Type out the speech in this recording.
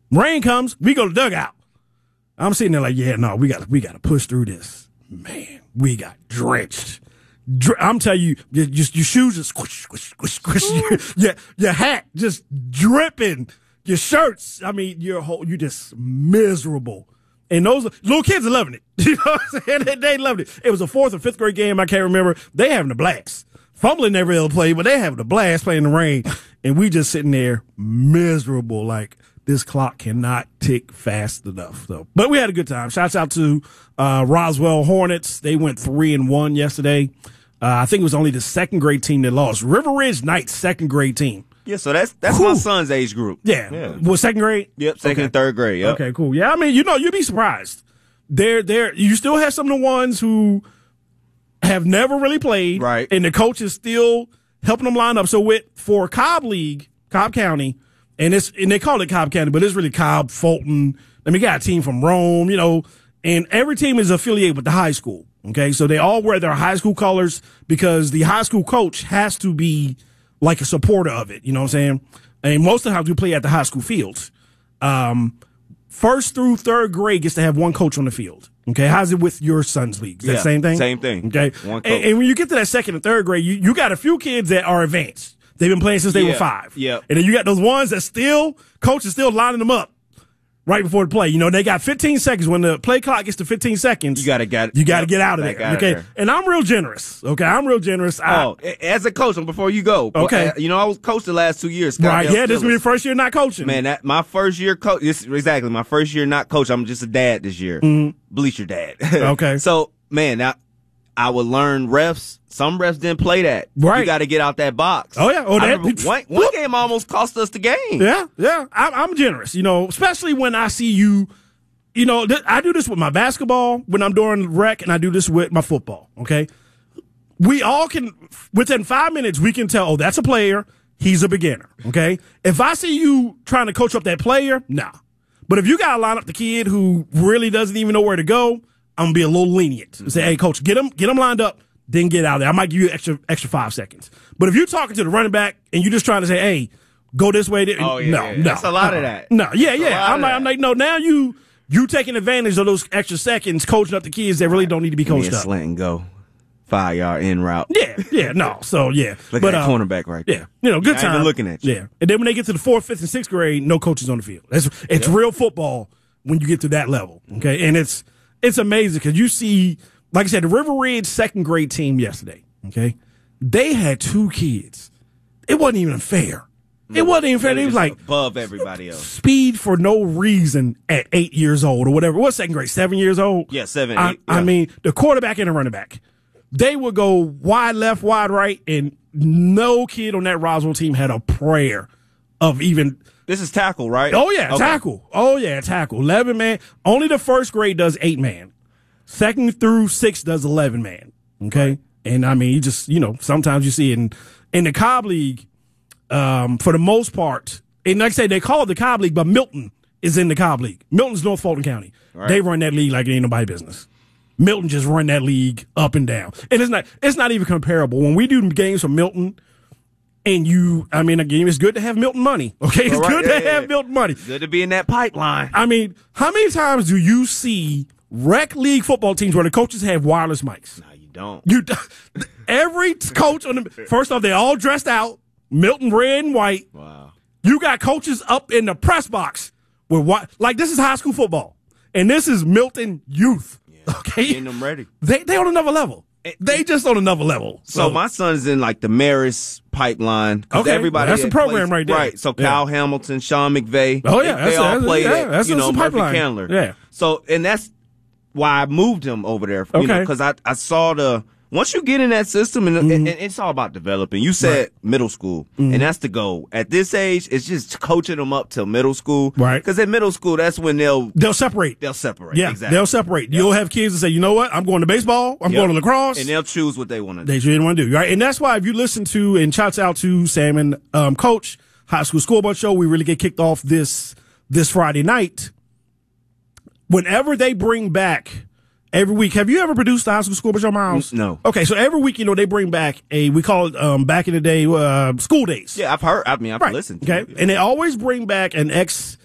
Rain comes, we go to the dugout. I'm sitting there like, yeah, no, we got to push through this. Man, we got drenched. I'm telling you, your shoes just squish, squish, squish, squish. Your hat just dripping. Your shirts, I mean, you just miserable. And those little kids are loving it. You know what I'm saying? They loved it. It was a 4th or 5th grade game. I can't remember. They having a blast. Fumbling never able to play, but they having a blast playing in the rain. And we just sitting there miserable, like this clock cannot tick fast enough. So, but we had a good time. Shouts out to Roswell Hornets. They went 3-1 yesterday. I think it was only the 2nd grade team that lost. River Ridge Knights, 2nd grade team. Yeah, so that's my son's age group. Yeah. Well, 2nd grade? Yep, 2nd and 3rd grade. Yep. Okay, cool. Yeah, I mean, you'd be surprised. You still have some of the ones who have never really played. Right. And the coach is still helping them line up. So for Cobb League, Cobb County, and they call it Cobb County, but it's really Cobb, Fulton. I mean, you got a team from Rome, and every team is affiliated with the high school. Okay, so they all wear their high school colors because the high school coach has to be like a supporter of it. You know what I'm saying? And most of the time we play at the high school fields. 1st through 3rd grade gets to have one coach on the field. Okay, how's it with your son's league? Is that the same thing? Same thing. Okay, one coach. And when you get to that 2nd and 3rd grade, you got a few kids that are advanced. They've been playing since they were 5. Yeah. And then you got those ones that coach is still lining them up right before the play. They got 15 seconds. When the play clock gets to 15 seconds, you got to get out of there. Okay. And I'm real generous. Okay. I'm real generous. As a coach, before you go. Okay. I was coached the last 2 years. Right. Yeah. This is your first year not coaching. Man, my first year coach. Exactly. My first year not coach. I'm just a dad this year. Mm-hmm. Bleacher dad. Okay. So, man, I would learn refs. Some refs didn't play that. Right. You got to get out that box. Oh, yeah. One game almost cost us the game. Yeah, yeah. I'm generous, especially when I see you. I do this with my basketball when I'm doing rec, and I do this with my football, okay? We all can, within 5 minutes, we can tell, that's a player, he's a beginner, okay? If I see you trying to coach up that player, nah. But if you got to line up the kid who really doesn't even know where to go, I'm going to be a little lenient. Say, hey, coach, get him lined up. Then get out there. I might give you extra 5 seconds. But if you're talking to the running back and you're just trying to say, hey, go this way, no. That's a lot of that. No, I'm like, no, now you taking advantage of those extra seconds coaching up the kids that really don't need to be coached up. Slant and go. 5-yard in route. Yeah, no. So, yeah. Look at that cornerback right there. Yeah, good time. Even looking at you. Yeah. And then when they get to the 4th, 5th, and 6th grade, no coaches on the field. It's real football when you get to that level, okay? And it's amazing because you see, like I said, the River Ridge 2nd grade team yesterday, okay? They had 2 kids. It wasn't even fair. It wasn't even fair. It was like above everybody else. Speed for no reason at 8 years old or whatever. What's 2nd grade? 7 years old? Yeah, 7, 8. I mean, the quarterback and the running back. They would go wide left, wide right, and no kid on that Roswell team had a prayer of even. This is tackle, right? Oh, yeah, okay. Tackle. Oh, yeah, tackle. 11-man. Only the 1st grade does 8-man. 2nd through 6th does 11-man. Okay? Right. And, I mean, you just, sometimes you see it in the Cobb League, for the most part, and like I say, they call it the Cobb League, but Milton is in the Cobb League. Milton's North Fulton County. Right. They run that league like it ain't nobody's business. Milton just run that league up and down. And it's not even comparable. When we do games for Milton, and again, it's good to have Milton money. Okay? It's good to have Milton money. Good to be in that pipeline. I mean, how many times do you see rec league football teams where the coaches have wireless mics? No, you don't. Every coach first off, they all dressed out, Milton red and white. Wow. You got coaches up in the press box with what? Like, this is high school football, and this is Milton youth. Okay, getting them ready. They on another level. They just on another level. So my son's in like the Marist pipeline. Okay, everybody that's a program right there. Right. So Kyle Hamilton, Sean McVay. Oh yeah, they all play. That's Murphy pipeline. Candler. Yeah. So and that's why I moved him over there. Because I saw once you get in that system, and it's all about developing. You said middle school, and that's the goal. At this age, it's just coaching them up till middle school. Right. Because at middle school, that's when they'll separate. Yeah, exactly. They'll separate. Yep. You'll have kids that say, you know what, I'm going to baseball, I'm going to lacrosse. And they'll choose what they want to do. They choose what they want to do, right? And that's why if you listen to, and shouts out to Sam and Coach, High School Scoreboard Show, we really get kicked off this Friday night. Whenever they bring back every week, have you ever produced the High School Scoreboard Show, Miles? No. Okay, so every week, they bring back we call it back in the day, school days. Yeah, I've heard. I've listened to it. Okay, and they always bring back an ex